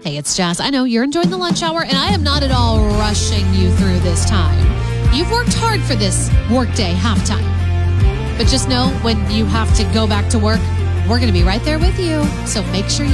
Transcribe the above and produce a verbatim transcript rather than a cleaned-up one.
Hey, it's Jazz. I know you're enjoying the lunch hour, and I am not at all rushing you through this time. You've worked hard for this workday halftime. But just know when you have to go back to work, we're going to be right there with you. So make sure you